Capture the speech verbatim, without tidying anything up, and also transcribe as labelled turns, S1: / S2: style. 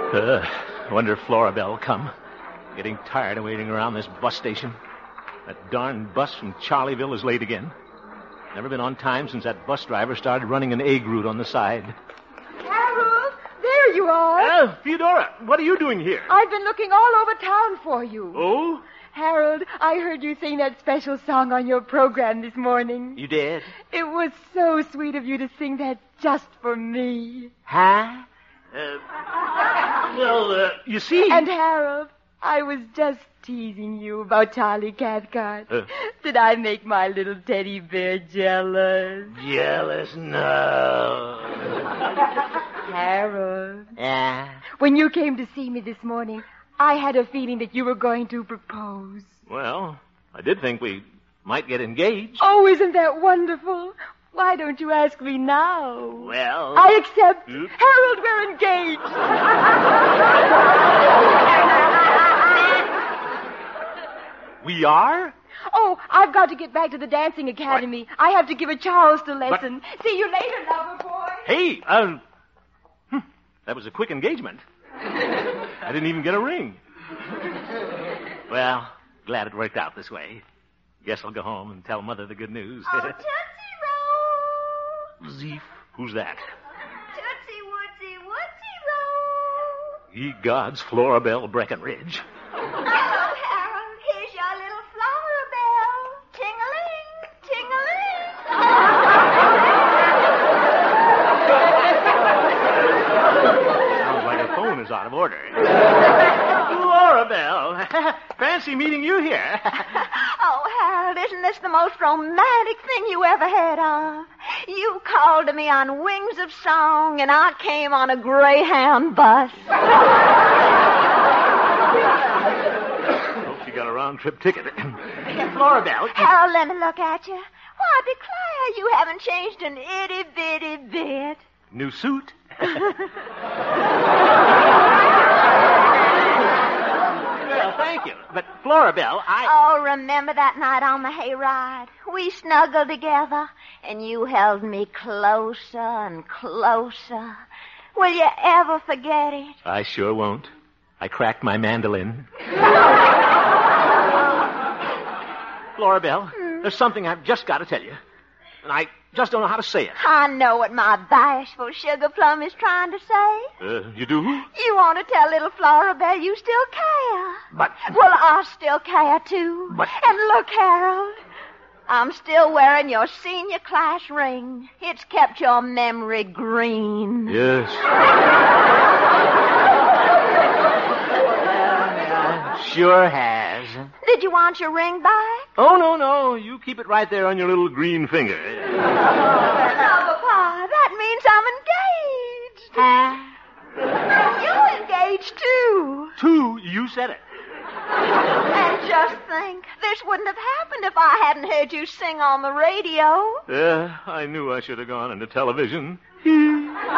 S1: Uh, wonder if Florabelle will come. Getting tired of waiting around this bus station. That darn bus from Charlieville is late again. Never been on time since that bus driver started running an egg route on the side.
S2: Harold, there you are.
S1: Uh, Theodora, what are you doing here?
S2: I've been looking all over town for you.
S1: Oh?
S2: Harold, I heard you sing that special song on your program this morning.
S1: You did?
S2: It was so sweet of you to sing that just for me.
S1: Huh? Uh, well, uh, you see...
S2: And Harold, I was just teasing you about Charlie Cathcart.
S1: Uh,
S2: Did I make my little teddy bear jealous?
S1: Jealous? No.
S2: Harold.
S1: Yeah?
S2: When you came to see me this morning, I had a feeling that you were going to propose.
S1: Well, I did think we might get engaged.
S2: Oh, isn't that wonderful? Why don't you ask me now?
S1: Well...
S2: I accept.
S1: Oops.
S2: Harold, we're engaged.
S1: We are?
S2: Oh, I've got to get back to the dancing academy. What? I have to give a Charleston lesson. But... See you later, lover boy.
S1: Hey, uh... Hmm, that was a quick engagement. I didn't even get a ring. Well, glad it worked out this way. Guess I'll go home and tell Mother the good news.
S3: Oh, Tootsie Roll.
S1: Zeef, who's that?
S3: Tootsie Woodsy Woodsy Roll.
S1: Ye gods, Florabelle Breckenridge.
S3: Hello, Harold. Here's your little Florabelle. Ting-a-ling, ting-a-ling.
S1: Sounds like her phone is out of order. Florabelle, fancy meeting you here.
S3: Oh, Harold, isn't this the most romantic thing you ever heard of? You called to me on wings of song, and I came on a Greyhound bus.
S1: Hope she got a round-trip ticket. Florabelle.
S3: Harold, let me look at you. Why, declare you haven't changed an itty-bitty bit.
S1: New suit? Well, thank you. But, Florabelle, I...
S3: Oh, remember that night on the hayride? We snuggled together, and you held me closer and closer. Will you ever forget it?
S1: I sure won't. I cracked my mandolin. Florabelle, hmm? There's something I've just got to tell you. And I just don't know how to say it.
S3: I know what my bashful sugar plum is trying to say.
S1: Uh, you do?
S3: You want to tell little Florabelle you still care.
S1: But...
S3: Well, I still care, too.
S1: But...
S3: And look, Harold, I'm still wearing your senior class ring. It's kept your memory green.
S1: Yes. uh, sure has.
S3: Did you want your ring back?
S1: Oh, no, no. You keep it right there on your little green finger.
S3: No, Papa, that means I'm engaged.
S1: Huh?
S3: You're engaged, too.
S1: Two? You said it.
S3: And just think, this wouldn't have happened if I hadn't heard you sing on the radio.
S1: Yeah, I knew I should have gone into television.